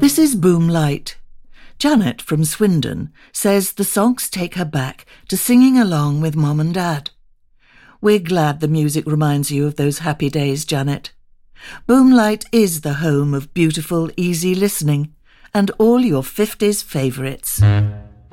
This is Boom Light. Janet from Swindon says the songs take her back to singing along with Mum and Dad. We're glad the music reminds you of those happy days, Janet. Boom Light is the home of beautiful, easy listening and all your 50s favourites.